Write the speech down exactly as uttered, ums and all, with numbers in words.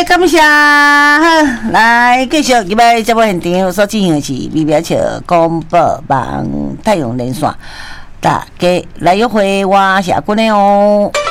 感谢，来继续今摆节目现场所进行的是微表桥广播网太阳连线，大家来约会，我是阿君的哦。